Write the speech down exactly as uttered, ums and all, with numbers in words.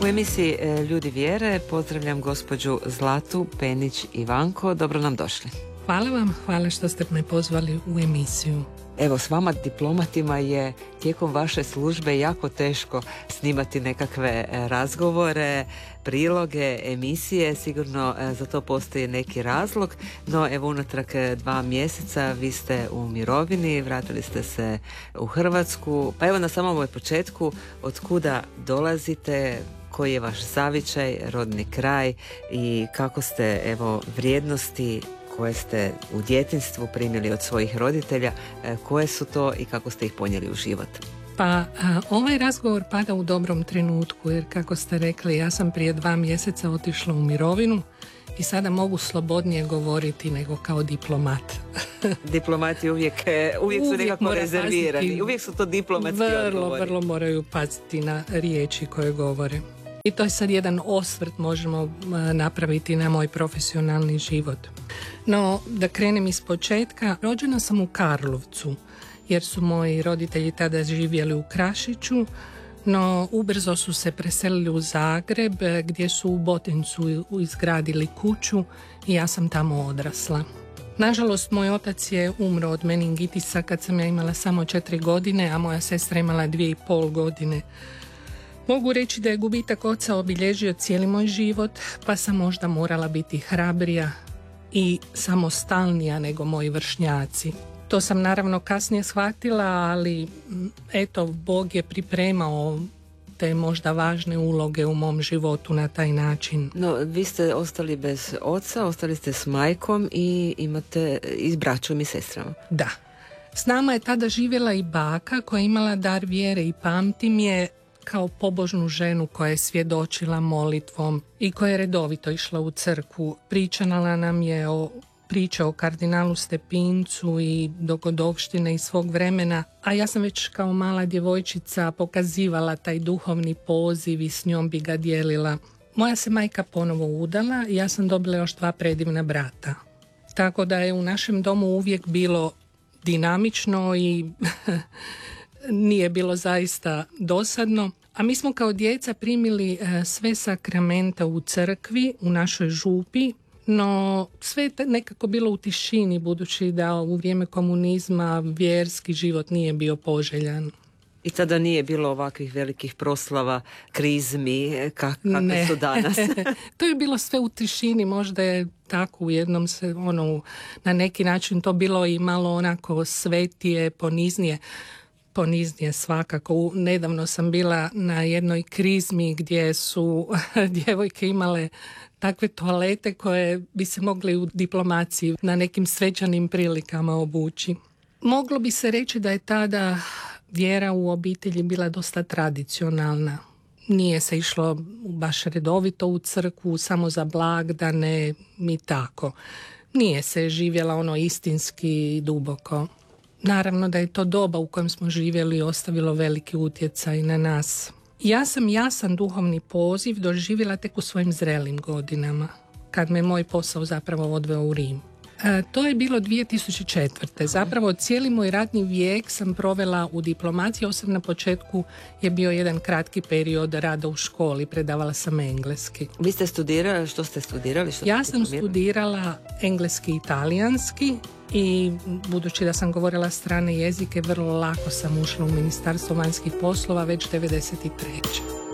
U emisiji Ljudi vjere pozdravljam gospođu Zlatu Penić-Ivanko. Dobro nam došli. Hvala vam, hvala što ste me pozvali u emisiju. Evo, s vama diplomatima je tijekom vaše službe jako teško snimati nekakve razgovore, priloge, emisije. Sigurno za to postoji neki razlog, no evo unatrag dva mjeseca vi ste u mirovini, vratili ste se u Hrvatsku. Pa evo na samom ovoj početku, od kuda dolazite, koji je vaš zavičaj, rodni kraj i kako ste evo vrijednosti koje ste u djetinjstvu primili od svojih roditelja, koje su to i kako ste ih ponijeli u život? Pa a, ovaj razgovor pada u dobrom trenutku, jer kako ste rekli, ja sam prije dva mjeseca otišla u mirovinu i sada mogu slobodnije govoriti nego kao diplomat. Diplomati uvijek, uvijek su uvijek nekako rezervirani. paziti, uvijek su to diplomatski vrlo, odgovori. Vrlo moraju paziti na riječi koje govore. I to je sad jedan osvrt možemo napraviti na moj profesionalni život. No, da krenem iz početka, rođena sam u Karlovcu, jer su moji roditelji tada živjeli u Krašiću, no ubrzo su se preselili u Zagreb, gdje su u Botincu izgradili kuću i ja sam tamo odrasla. Nažalost, moj otac je umro od meningitisa kad sam ja imala samo četiri godine, a moja sestra imala dvije i pol godine. Mogu reći da je gubitak oca obilježio cijeli moj život, pa sam možda morala biti hrabrija i samostalnija nego moji vršnjaci. To sam naravno kasnije shvatila, ali eto, Bog je pripremao te možda važne uloge u mom životu na taj način. No, vi ste ostali bez oca, ostali ste s majkom i imate i s braćom i sestrama. Da. S nama je tada živjela i baka koja je imala dar vjere i pamtim je kao pobožnu ženu koja je svjedočila molitvom i koja je redovito išla u crkvu. Pričala nam je o priče o kardinalu Stepincu i dogodovštine iz svog vremena, a ja sam već kao mala djevojčica pokazivala taj duhovni poziv i s njom bi ga dijelila. Moja se majka ponovo udala i ja sam dobila još dva predivna brata. Tako da je u našem domu uvijek bilo dinamično i nije bilo zaista dosadno. A mi smo kao djeca primili sve sakramenta u crkvi, u našoj župi, no sve je nekako bilo u tišini, budući da u vrijeme komunizma vjerski život nije bio poželjan. I tada nije bilo ovakvih velikih proslava, krizmi, kakve ne. su danas. To je bilo sve u tišini, možda je tako u jednom se, ono, na neki način to bilo i malo onako svetije, poniznije. Poniznije svakako. Nedavno sam bila na jednoj krizmi gdje su djevojke imale takve toalete koje bi se mogle u diplomaciji na nekim svečanim prilikama obući. Moglo bi se reći da je tada vjera u obitelji bila dosta tradicionalna. Nije se išlo baš redovito u crkvu, samo za blagdane i tako. Nije se živjela ono istinski i duboko. Naravno da je to doba u kojem smo živjeli ostavilo veliki utjecaj na nas. Ja sam jasan duhovni poziv doživjela tek u svojim zrelim godinama, kad me moj posao zapravo odveo u Rim. E, to je bilo dvije tisuće četvrte. Zapravo cijeli moj radni vijek sam provela u diplomaciji, osim na početku je bio jedan kratki period rada u školi, predavala sam engleski. Vi ste studirali, što ste studirali? Što ja ste sam studirala engleski i italijanski i budući da sam govorila strane jezike, vrlo lako sam ušla u Ministarstvo vanjskih poslova već devedeset treće